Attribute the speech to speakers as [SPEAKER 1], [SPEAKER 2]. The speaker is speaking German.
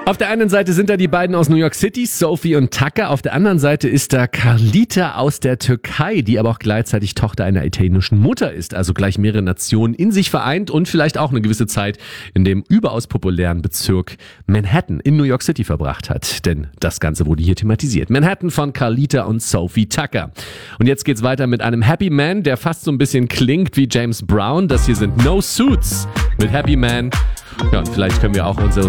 [SPEAKER 1] Auf der einen Seite sind da die beiden aus New York City, Sophie und Tucker. Auf der anderen Seite ist da Carlita aus der Türkei, die aber auch gleichzeitig Tochter einer italienischen Mutter ist. Also gleich mehrere Nationen in sich vereint und vielleicht auch eine gewisse Zeit in dem überaus populären Bezirk Manhattan in New York City verbracht hat. Denn das Ganze wurde hier thematisiert. Manhattan von Carlita und Sophie Tucker. Und jetzt geht's weiter mit einem Happy Man, der fast so ein bisschen klingt wie James Brown. Das hier sind No Suits mit Happy Man. Ja, und vielleicht können wir auch unsere